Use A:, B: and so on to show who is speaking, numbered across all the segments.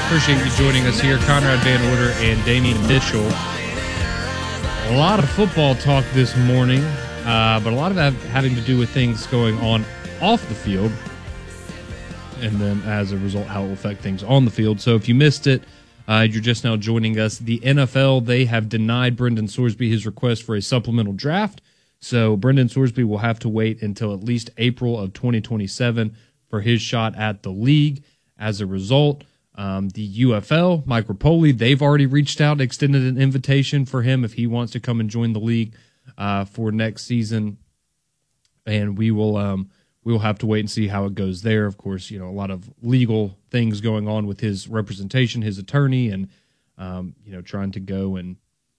A: Appreciate you joining us here, Conrad Van Order and Damian Mitchell. A lot of football talk this morning, but a lot of that having to do with things going on off the field, and then as a result, how it will affect things on the field. So if you missed it, you're just now joining us. The NFL, they have denied Brendan Sorsby his request for a supplemental draft. So Brendan Sorsby will have to wait until at least April of 2027 for his shot at the league. As a result, the UFL, Mike Rapoli, they've already reached out, extended an invitation for him if he wants to come and join the league for next season. And we will have to wait and see how it goes there. Of course, a lot of legal things going on with his representation, his attorney, and trying to go and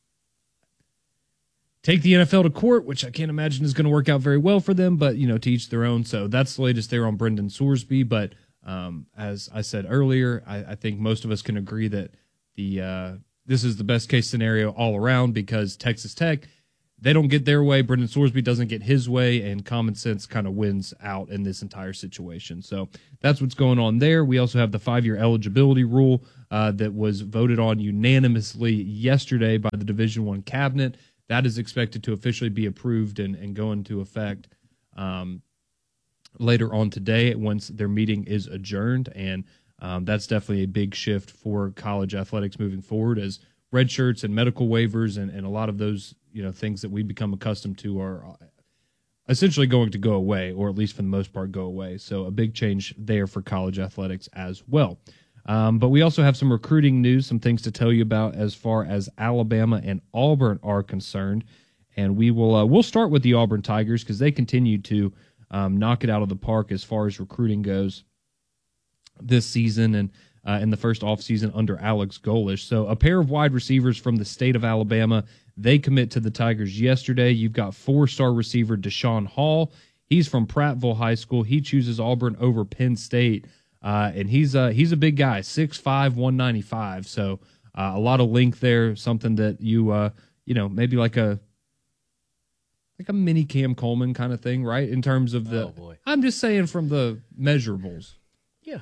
A: take the NFL to court, which I can't imagine is going to work out very well for them, but, to each their own. So that's the latest there on Brendan Sorsby. But as I said earlier, I think most of us can agree that this is the best case scenario all around because Texas Tech, they don't get their way, Brendan Sorsby doesn't get his way, and common sense kind of wins out in this entire situation. So that's what's going on there. We also have the 5-year eligibility rule that was voted on unanimously yesterday by the Division I cabinet. That is expected to officially be approved and go into effect later on today once their meeting is adjourned. And that's definitely a big shift for college athletics moving forward as red shirts and medical waivers and a lot of those things that we become accustomed to are essentially going to go away, or at least for the most part go away. So a big change there for college athletics as well. But we also have some recruiting news, some things to tell you about as far as Alabama and Auburn are concerned. And we'll start with the Auburn Tigers because they continue to knock it out of the park as far as recruiting goes this season and in the first offseason under Alex Golesh. So a pair of wide receivers from the state of Alabama, they commit to the Tigers yesterday. You've got 4-star receiver Deshaun Hall. He's from Prattville High School. He chooses Auburn over Penn State. And he's a big guy, 6'5", 195. So a lot of length there, something that maybe like a mini Cam Coleman kind of thing, right? In terms of the, I'm just saying from the measurables.
B: Yeah.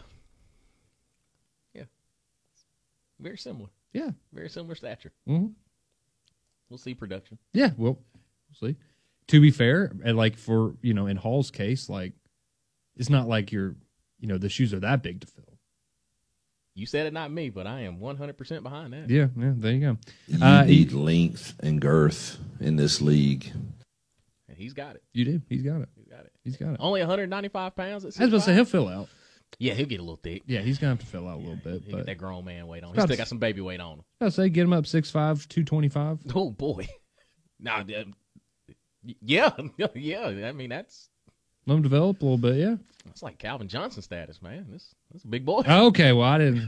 B: Very similar.
A: Yeah.
B: Very similar stature.
A: Mm-hmm.
B: We'll see production.
A: Yeah, we'll see. To be fair, and like for, in Hall's case, like it's not like you're, the shoes are that big to fill.
B: You said it, not me, but I am 100% behind that.
A: Yeah, there you go.
C: You need length and girth in this league.
B: And he's got it.
A: You do. He's got it.
B: He's got it. Only 195 pounds.
A: I was about to say, he'll fill out.
B: Yeah, he'll get a little thick.
A: Yeah, he's going to have to fill out a little bit.
B: He'll
A: but
B: get that grown man weight on him. He's still got some baby weight on him.
A: I say get him up 6'5", 225.
B: Oh, boy. Nah, yeah. I mean, that's...
A: Let him develop a little bit, yeah.
B: That's like Calvin Johnson status, man. That's a big boy.
A: Okay, well, I didn't...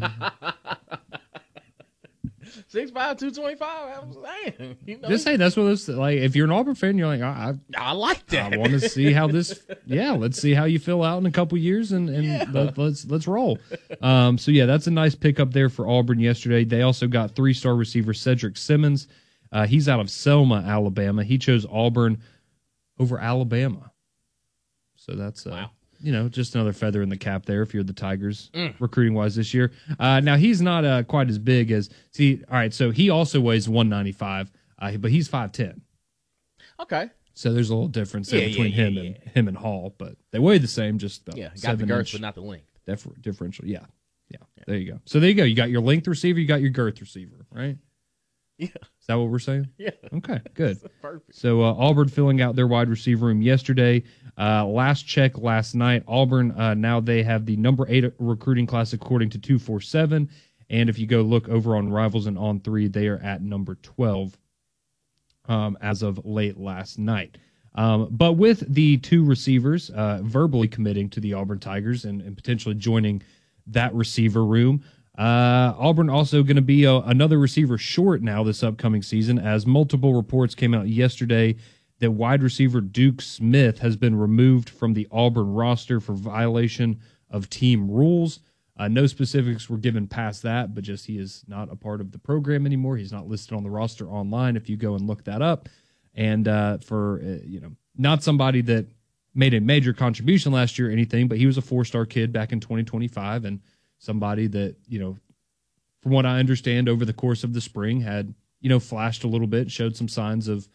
B: 6'5", 225, I'm saying.
A: Just say that's what it's like. If you're an Auburn fan, you're like,
B: I like that.
A: I want to see how this. Yeah, let's see how you fill out in a couple years, and let's roll. So yeah, that's a nice pickup there for Auburn yesterday. They also got 3-star receiver Cedric Simmons. He's out of Selma, Alabama. He chose Auburn over Alabama. So that's
B: wow.
A: Just another feather in the cap there if you're the Tigers recruiting-wise this year. Now, he's not quite as big as – all right, so he also weighs 195, but he's 5'10".
B: Okay.
A: So there's a little difference there between him and Hall, but they weigh the same, just about
B: got the girth, but not the length.
A: Differential, yeah. There you go. So there you go. You got your length receiver, you got your girth receiver, right?
B: Yeah.
A: Is that what we're saying?
B: Yeah.
A: Okay, good.
B: Perfect.
A: So Auburn filling out their wide receiver room yesterday. Last check last night, Auburn, now they have the number 8 recruiting class according to 247. And if you go look over on Rivals and On3, they are at number 12 as of late last night. But with the 2 receivers verbally committing to the Auburn Tigers and potentially joining that receiver room, Auburn also going to be another receiver short now this upcoming season, as multiple reports came out yesterday that wide receiver Duke Smith has been removed from the Auburn roster for violation of team rules. No specifics were given past that, but just he is not a part of the program anymore. He's not listed on the roster online if you go and look that up. And not somebody that made a major contribution last year or anything, but he was a 4-star kid back in 2025 and somebody that, from what I understand, over the course of the spring, had flashed a little bit, showed some signs of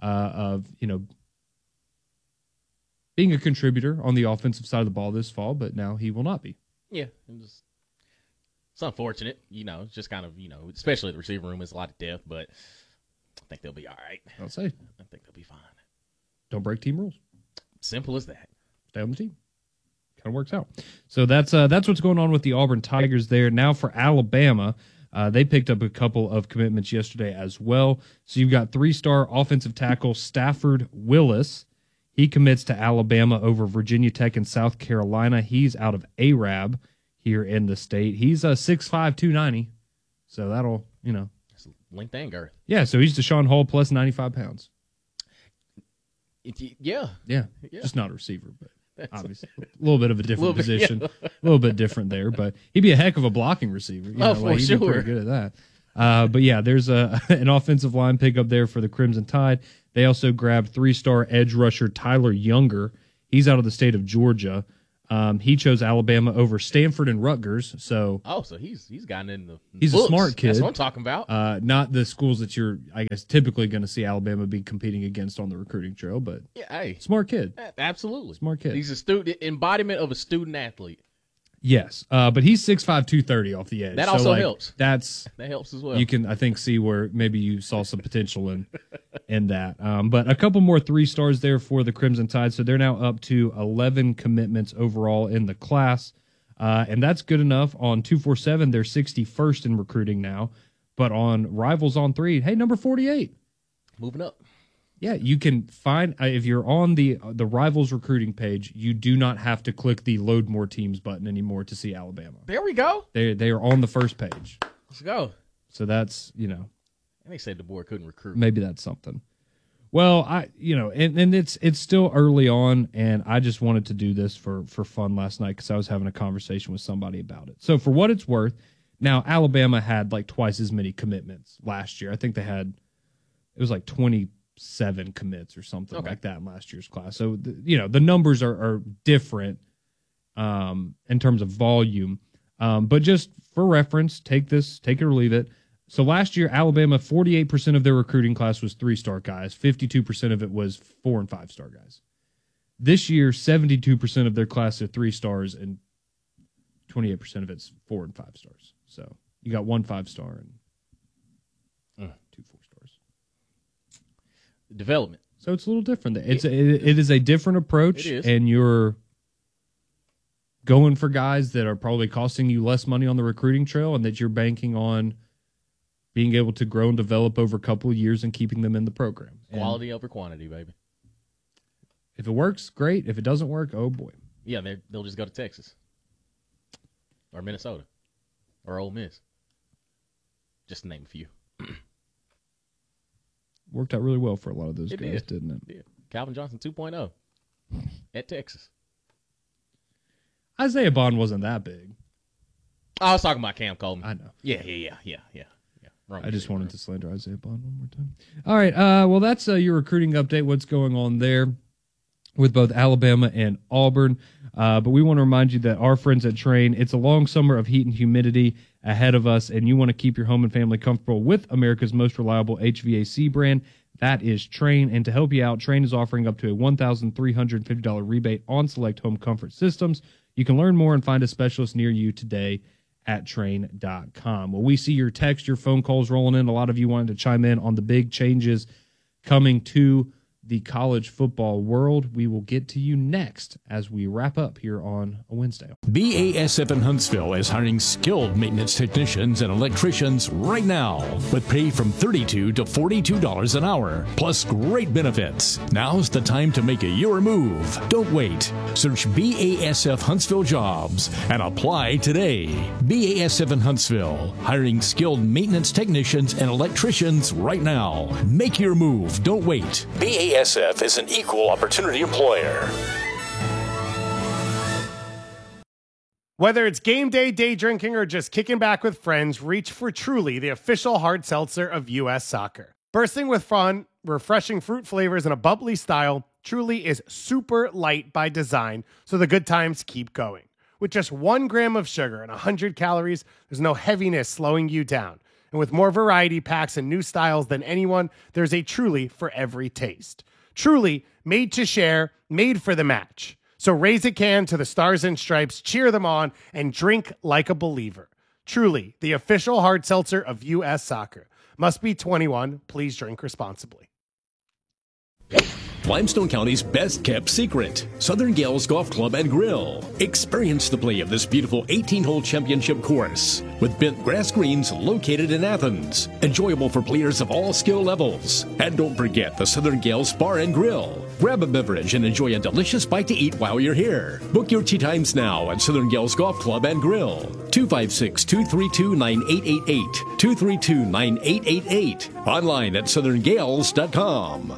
A: being a contributor on the offensive side of the ball this fall, but now he will not be.
B: Yeah, it's unfortunate. It's just kind of especially the receiver room is a lot of depth, but I think they'll be all right.
A: I'll say.
B: I think they'll be fine.
A: Don't break team rules.
B: Simple as that.
A: Stay on the team. Kind of works out. So that's what's going on with the Auburn Tigers there. Now for Alabama, they picked up a couple of commitments yesterday as well. So you've got 3-star offensive tackle Stafford Willis. He commits to Alabama over Virginia Tech and South Carolina. He's out of Arab here in the state. He's 6'5", 290. So that'll,
B: It's length and girth.
A: Yeah, so he's Deshaun Hall plus 95 pounds.
B: Yeah.
A: Just not a receiver, but obviously a little bit of a different position,
B: yeah.
A: a little bit different there. But he'd be a heck of a blocking receiver.
B: For
A: he'd
B: sure.
A: be pretty good at that. But yeah, there's an offensive line pickup there for the Crimson Tide. They also grabbed 3-star edge rusher Tyler Younger. He's out of the state of Georgia. He chose Alabama over Stanford and Rutgers. So
B: he's gotten in the
A: he's
B: books.
A: a smart kid.
B: That's what I'm talking about.
A: Not the schools that you're, I guess, typically going to see Alabama be competing against on the recruiting trail, but smart kid.
B: Absolutely.
A: Smart kid.
B: He's a student embodiment of a student athlete.
A: Yes, but he's 6'5", 230 off the edge.
B: That also helps.
A: That
B: helps as well.
A: You can, I think, see where maybe you saw some potential in that. But a couple more 3-stars there for the Crimson Tide, so they're now up to 11 commitments overall in the class, and that's good enough. On 247, they're 61st in recruiting now, but on Rivals on 3, hey, number 48.
B: Moving up.
A: Yeah, you can find if you're on the Rivals recruiting page, you do not have to click the load more teams button anymore to see Alabama.
B: There we go.
A: They are on the first page.
B: Let's go.
A: So that's
B: And they said the board couldn't recruit.
A: maybe that's something. Well, and it's still early on, and I just wanted to do this for fun last night because I was having a conversation with somebody about it. So for what it's worth, now Alabama had like twice as many commitments last year. I think it was like 27 commits or something like that in last year's class. So the numbers are different in terms of volume, but just for reference, take it or leave it. So last year, Alabama, 48% of their recruiting class was 3-star guys. 52% of it was 4- and 5-star guys. This year, 72% of their class are 3 stars, and 28% of it's 4- and 5-stars. So you got 1 5-star and 2 4-stars.
B: Development.
A: So it's a little different. It is a different approach, and you're going for guys that are probably costing you less money on the recruiting trail, and that you're banking on being able to grow and develop over a couple of years and keeping them in the program.
B: Quality over quantity, baby.
A: If it works, great. If it doesn't work, oh boy.
B: Yeah, they'll just go to Texas or Minnesota or Ole Miss. Just to name a few.
A: Worked out really well for a lot of those guys, didn't it?
B: Yeah. Calvin Johnson 2.0 at Texas.
A: Isaiah Bond wasn't that big.
B: I was talking about Cam Coleman.
A: I know.
B: Yeah.
A: I just wanted to slander Isaiah Bond one more time. All right. Well, that's your recruiting update. What's going on there with both Alabama and Auburn. But we want to remind you that our friends at Train, it's a long summer of heat and humidity ahead of us, and you want to keep your home and family comfortable with America's most reliable HVAC brand. That is Train. And to help you out, Train is offering up to a $1,350 rebate on select home comfort systems. You can learn more and find a specialist near you today at train.com. Well, we see your text, your phone calls rolling in. A lot of you wanted to chime in on the big changes coming to the college football world. We will get to you next as we wrap up here on a Wednesday.
D: BASF in Huntsville is hiring skilled maintenance technicians and electricians right now with pay from $32 to $42 an hour, plus great benefits. Now's the time to make your move. Don't wait. Search BASF Huntsville Jobs and apply today. BASF in Huntsville, hiring skilled maintenance technicians and electricians right now. Make your move. Don't wait. BASF is an equal opportunity employer.
E: Whether it's game day, day drinking, or just kicking back with friends, reach for Truly, the official hard seltzer of U.S. Soccer. Bursting with fun, refreshing fruit flavors, and a bubbly style, Truly is super light by design, so the good times keep going. With just 1 gram of sugar and 100 calories, there's no heaviness slowing you down. And with more variety packs and new styles than anyone, there's a Truly for every taste. Truly, made to share, made for the match. So raise a can to the Stars and Stripes, cheer them on, and drink like a believer. Truly, the official hard seltzer of U.S. Soccer. Must be 21. Please drink responsibly.
D: Limestone County's best-kept secret, Southern Gales Golf Club and Grill. Experience the play of this beautiful 18-hole championship course with bent grass greens located in Athens. Enjoyable for players of all skill levels. And don't forget the Southern Gales Bar and Grill. Grab a beverage and enjoy a delicious bite to eat while you're here. Book your tee times now at Southern Gales Golf Club and Grill. 256-232-9888. 232-9888. Online at southerngales.com.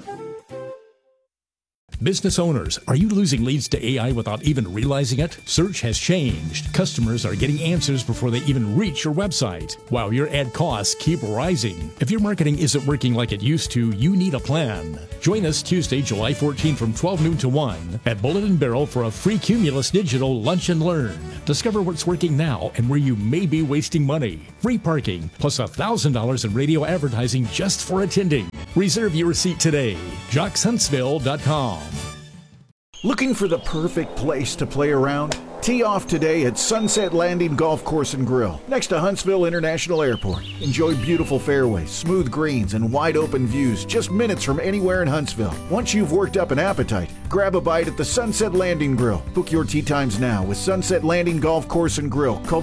D: Business owners, are you losing leads to AI without even realizing it? Search has changed. Customers are getting answers before they even reach your website, while your ad costs keep rising. If your marketing isn't working like it used to, you need a plan. Join us Tuesday, July 14 from 12 noon to 1 at Bullet and Barrel for a free Cumulus Digital Lunch and Learn. Discover what's working now and where you may be wasting money. Free parking, plus $1,000 in radio advertising just for attending. Reserve your seat today. JocksHuntsville.com.
F: Looking for the perfect place to play around? Tee off today at Sunset Landing Golf Course and Grill, next to Huntsville International Airport. Enjoy beautiful fairways, smooth greens, and wide open views just minutes from anywhere in Huntsville. Once you've worked up an appetite, grab a bite at the Sunset Landing Grill. Book your tee times now with Sunset Landing Golf Course and Grill. Call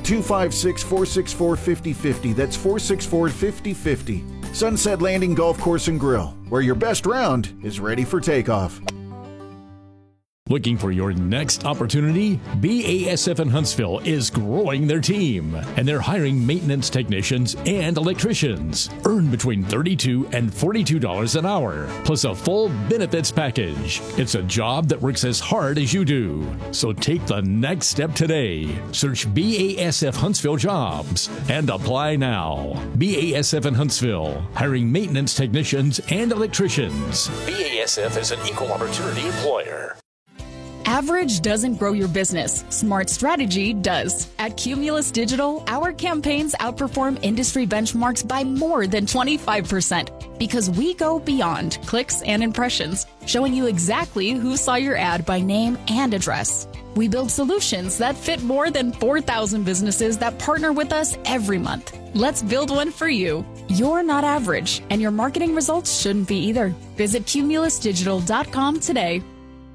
F: 256-464-5050. That's 464-5050. Sunset Landing Golf Course and Grill, where your best round is ready for takeoff.
D: Looking for your next opportunity? BASF in Huntsville is growing their team, and they're hiring maintenance technicians and electricians. Earn between $32 and $42 an hour, plus a full benefits package. It's a job that works as hard as you do. So take the next step today. Search BASF Huntsville Jobs and apply now. BASF in Huntsville, hiring maintenance technicians and electricians. BASF is an equal opportunity employer.
G: Average doesn't grow your business. Smart strategy does. At Cumulus Digital, our campaigns outperform industry benchmarks by more than 25% because we go beyond clicks and impressions, showing you exactly who saw your ad by name and address. We build solutions that fit more than 4,000 businesses that partner with us every month. Let's build one for you. You're not average, and your marketing results shouldn't be either. Visit cumulusdigital.com today.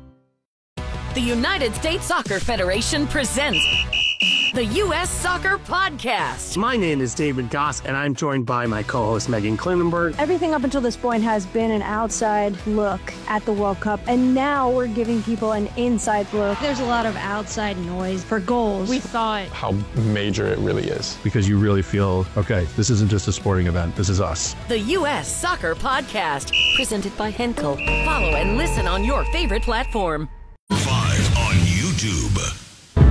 H: The United States Soccer Federation presents the U.S. Soccer Podcast.
I: My name is David Goss, and I'm joined by my co-host Megan Klinenberg.
J: Everything up until this point has been an outside look at the World Cup, and now we're giving people an inside look.
K: There's a lot of outside noise for goals. We thought
L: how major it really is.
M: Because you really feel, okay, this isn't just a sporting event, this is us.
H: The U.S. Soccer Podcast, presented by Henkel. Follow and listen on your favorite platform.
N: 5 on YouTube.